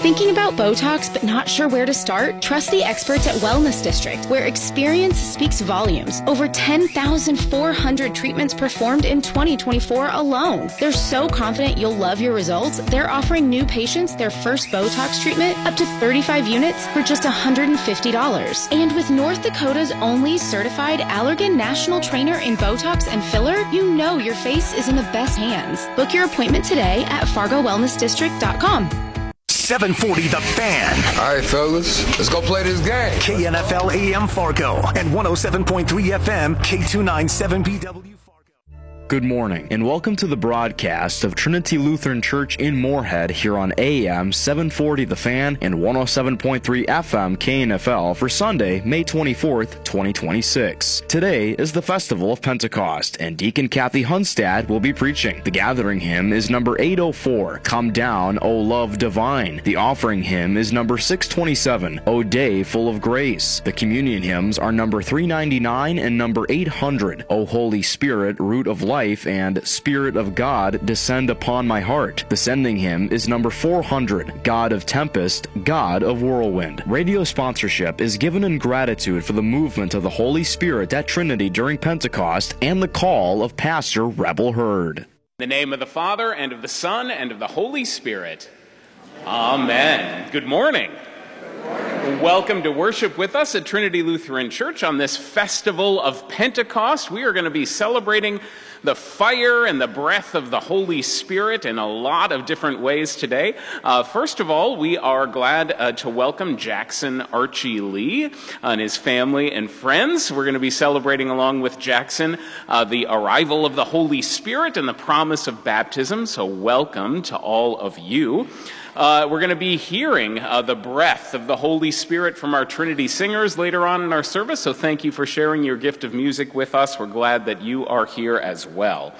Thinking about Botox but not sure where to start? Trust the experts at Wellness District, where experience speaks volumes. Over 10,400 treatments performed in 2024 alone. They're so confident you'll love your results, they're offering new patients their first Botox treatment up to 35 units for just $150. And with North Dakota's only certified Allergan National Trainer in Botox and filler, you know your face is in the best hands. Book your appointment today at FargoWellnessDistrict.com. 740 The Fan. All right, fellas, let's go play this game. KNFL AM Fargo and 107.3 FM K297BW Fargo. Good morning, and welcome to the broadcast of Trinity Lutheran Church in Moorhead here on AM 740 The Fan and 107.3 FM KNFL for Sunday, May 24th, 2026. Today is the Festival of Pentecost, and Deacon Kathy Hunstad will be preaching. The gathering hymn is number 804, Come Down, O Love Divine. The offering hymn is number 627, O Day Full of Grace. The communion hymns are number 399 and number 800, O Holy Spirit, Root of Life, and Spirit of God, Descend Upon My Heart. The sending hymn is number 400, God of Tempest, God of Whirlwind. Radio sponsorship is given in gratitude for the movement of the Holy Spirit at Trinity during Pentecost and the call of Pastor Rebel Hurd. In the name of the Father, and of the Son, and of the Holy Spirit. Amen. Good morning. Welcome to worship with us at Trinity Lutheran Church on this Festival of Pentecost. We are going to be celebrating the fire and the breath of the Holy Spirit in a lot of different ways today. First of all, we are glad to welcome Jackson Archie Lee and his family and friends. We're going to be celebrating along with Jackson the arrival of the Holy Spirit and the promise of baptism, so welcome to all of you. We're going to be hearing the breath of the Holy Spirit from our Trinity singers later on in our service, so thank you for sharing your gift of music with us. We're glad that you are here as well.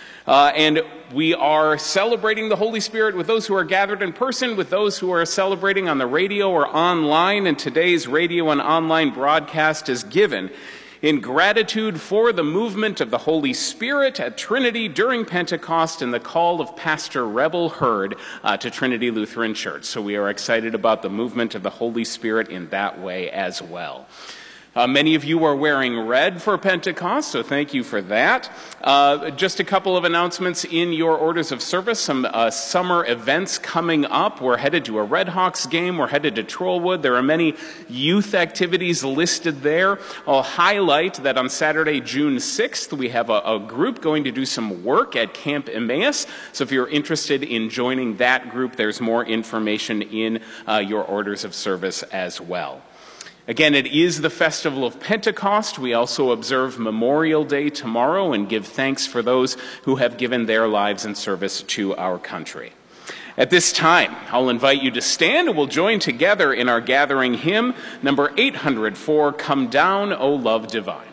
And we are celebrating the Holy Spirit with those who are gathered in person, with those who are celebrating on the radio or online, and today's radio and online broadcast is given in gratitude for the movement of the Holy Spirit at Trinity during Pentecost and the call of Pastor Rebel Hurd to Trinity Lutheran Church. So we are excited about the movement of the Holy Spirit in that way as well. Many of you are wearing red for Pentecost, so thank you for that. Just a couple of announcements in your orders of service. Some summer events coming up. We're headed to a Red Hawks game. We're headed to Trollwood. There are many youth activities listed there. I'll highlight that on Saturday, June 6th, we have a group going to do some work at Camp Emmaus. So if you're interested in joining that group, there's more information in your orders of service as well. Again, it is the Festival of Pentecost. We also observe Memorial Day tomorrow and give thanks for those who have given their lives in service to our country. At this time, I'll invite you to stand and we'll join together in our gathering hymn, number 804, Come Down, O Love Divine.